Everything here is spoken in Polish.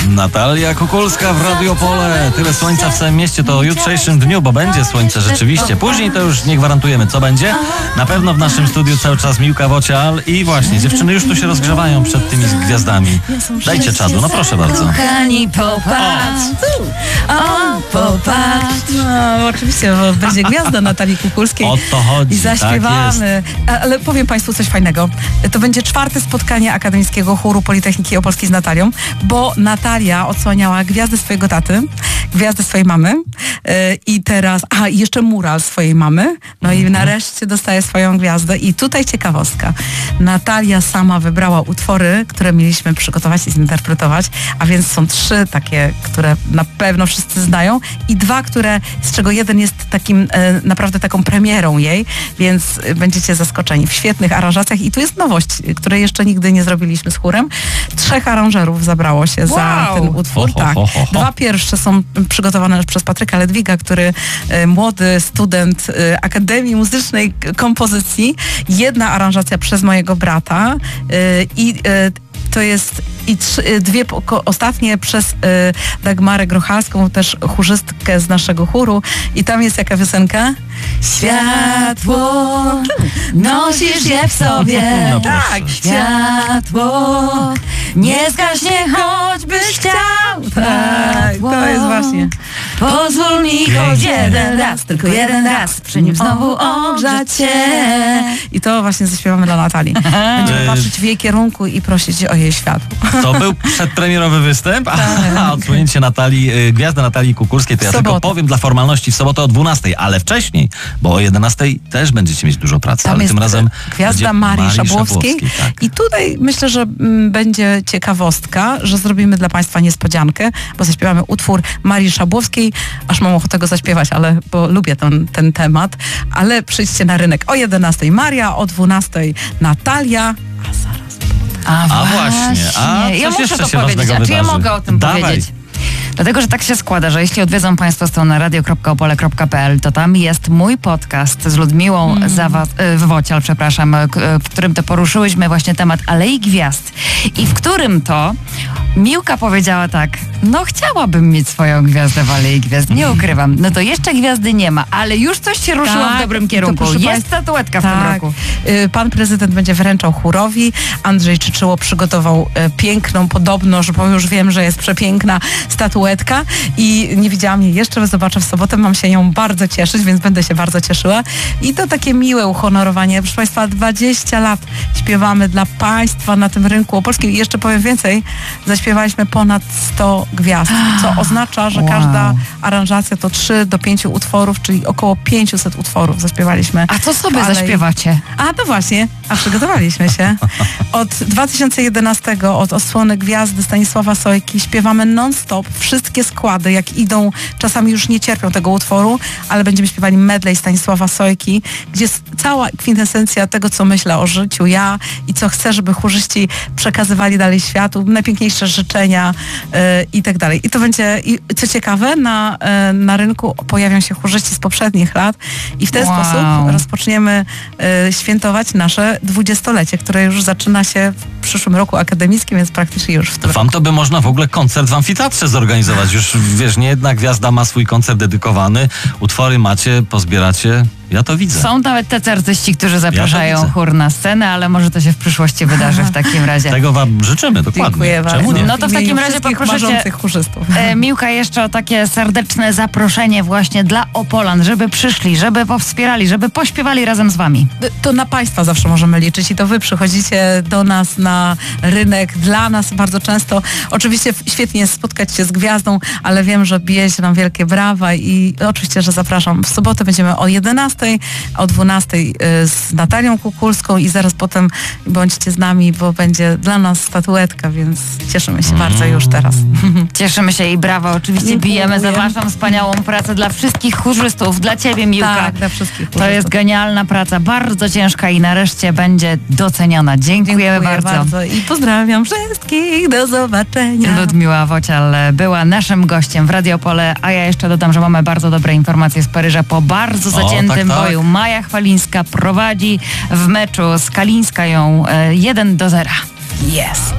Natalia Kukulska w Radio Opole. Tyle słońca w całym mieście to o jutrzejszym dniu, bo będzie słońce rzeczywiście. Później to już nie gwarantujemy, co będzie. Na pewno w naszym studiu cały czas Miłka Wocial i właśnie, dziewczyny już tu się rozgrzewają przed tymi gwiazdami. Dajcie czadu, no proszę bardzo. Kochani, popatrz. Popatrz. No, oczywiście, bo będzie gwiazda Natalii Kukulskiej. O to chodzi. I zaśpiewamy. Tak, ale powiem Państwu coś fajnego. To będzie 4. spotkanie Akademickiego Chóru Politechniki Opolskiej z Natalią, bo Natalia odsłaniała gwiazdę swojego taty, gwiazdę swojej mamy i teraz, i jeszcze mural swojej mamy, no i nareszcie dostaje swoją gwiazdę. I tutaj ciekawostka. Natalia sama wybrała utwory, które mieliśmy przygotować i zinterpretować, a więc są 3 takie, które na pewno wszyscy znają i 2, z czego jeden jest takim, naprawdę taką premierą jej, więc będziecie zaskoczeni w świetnych aranżacjach i tu jest nowość, której jeszcze nigdy nie zrobiliśmy z chórem. 3 aranżerów zabrało się za ten utwór. Tak. 2 pierwsze są przygotowane przez Patryka Ledwiga, który młody student Akademii Muzycznej Kompozycji. 1 aranżacja przez mojego brata to jest 2 ostatnie przez Dagmarę Grochalską, też chórzystkę z naszego chóru. I tam jest jaka piosenka? Światło, nosisz je w sobie. No tak, światło, nie zgaśnie, choćbyś chciał. Tak, to jest właśnie. Pozwól mi choć jeden raz, tylko jeden raz, przy nim znowu ogrzać się. I to właśnie zaśpiewamy dla Natalii. Będziemy patrzeć w jej kierunku i prosić o jej światło. To był przedpremierowy występ, a odsłonięcie gwiazdy Natalii Kukulskiej, to ja tylko powiem dla formalności w sobotę o 12, ale wcześniej, bo o 11 też będziecie mieć dużo pracy, tam ale jest tym razem gwiazda Marii Szabłowskiej. Tak. I tutaj myślę, że będzie ciekawostka, że zrobimy dla Państwa niespodziankę, bo zaśpiewamy utwór Marii Szabłowskiej, aż mam ochotę go zaśpiewać, bo lubię ten temat, ale przyjdźcie na rynek o 11 Maria, o 12 Natalia, a zaraz A właśnie. Ja muszę to powiedzieć. A czy ja mogę o tym powiedzieć? Dlatego, że tak się składa, że jeśli odwiedzą Państwo stronę radio.opole.pl, to tam jest mój podcast z Ludmiłą Wocial, w którym to poruszyłyśmy właśnie temat Alei Gwiazd i w którym to Miłka powiedziała tak, no chciałabym mieć swoją gwiazdę w Alei Gwiazd, nie ukrywam. No to jeszcze gwiazdy nie ma, ale już coś się ruszyło w dobrym kierunku. Jest statuetka w tym roku. Pan prezydent będzie wręczał chórowi. Andrzej Czyczyło przygotował piękną, podobno, bo już wiem, że jest przepiękna statuetka i nie widziałam jej jeszcze, zobaczę w sobotę, mam się nią bardzo cieszyć, więc będę się bardzo cieszyła. I to takie miłe uhonorowanie. Proszę Państwa, 20 lat śpiewamy dla Państwa na tym rynku opolskim i jeszcze powiem więcej, zaśpiewaliśmy ponad 100 gwiazd, co oznacza, że każda aranżacja to 3 do 5 utworów, czyli około 500 utworów zaśpiewaliśmy. A co sobie zaśpiewacie? No właśnie, przygotowaliśmy się. Od 2011, od Osłony Gwiazdy Stanisława Sojki śpiewamy non-stop, wszystkie składy, jak idą, czasami już nie cierpią tego utworu, ale będziemy śpiewali medley Stanisława Sojki, gdzie jest cała kwintesencja tego, co myślę o życiu ja i co chcę, żeby chórzyści przekazywali dalej światu, najpiękniejsze życzenia i tak dalej. I to będzie, co ciekawe, na rynku pojawią się chórzyści z poprzednich lat i w ten sposób rozpoczniemy świętować nasze 20-lecie, które już zaczyna się w przyszłym roku akademickim, więc praktycznie już w tym Wam to by można w ogóle koncert w amfiteatrze zorganizować. Już wiesz, nie jedna gwiazda ma swój koncert dedykowany, utwory macie, pozbieracie. Ja to widzę. Są nawet tacy artyści, którzy zapraszają chór na scenę, ale może to się w przyszłości wydarzy w takim razie. Tego Wam życzymy, dokładnie. Dziękuję bardzo. No to w takim razie poproszę cię, Miłka, jeszcze o takie serdeczne zaproszenie właśnie dla Opolan, żeby przyszli, żeby powspierali, żeby pośpiewali razem z Wami. To na Państwa zawsze możemy liczyć i to Wy przychodzicie do nas na rynek, dla nas bardzo często. Oczywiście świetnie jest spotkać się z gwiazdą, ale wiem, że bijecie nam wielkie brawa i oczywiście, że zapraszam. W sobotę będziemy o 11, o 12 z Natalią Kukulską i zaraz potem bądźcie z nami, bo będzie dla nas statuetka, więc cieszymy się bardzo już teraz. Cieszymy się i brawa. Oczywiście bijemy za Waszą wspaniałą pracę dla wszystkich chórzystów, dla Ciebie, Miłka. Tak, dla wszystkich chórzystów. To jest genialna praca, bardzo ciężka i nareszcie będzie doceniona. Dziękujemy bardzo. I pozdrawiam wszystkich. Do zobaczenia. Ludmiła Wocial była naszym gościem w Radio Opole, a ja jeszcze dodam, że mamy bardzo dobre informacje z Paryża po bardzo zaciętym boju. Maja Chwalińska prowadzi w meczu z Kalińska ją 1-0. Jest.